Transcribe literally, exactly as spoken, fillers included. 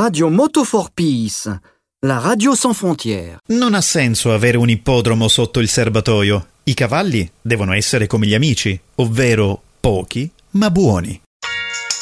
Radio Moto for Peace, la radio sans frontières. Non ha senso avere un ippodromo sotto il serbatoio. I cavalli devono essere come gli amici, ovvero pochi ma buoni.